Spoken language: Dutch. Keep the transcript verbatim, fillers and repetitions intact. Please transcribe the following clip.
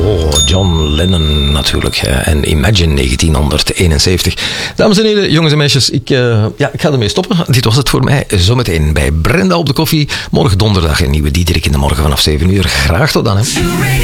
Oh, John Lennon natuurlijk. En Imagine negentienhonderdeenenzeventig. Dames en heren, jongens en meisjes, ik, uh, ja, ik ga ermee stoppen. Dit was het voor mij. Zometeen bij Brenda op de koffie. Morgen donderdag een nieuwe Diederik in de morgen vanaf zeven uur. Graag tot dan. Hè.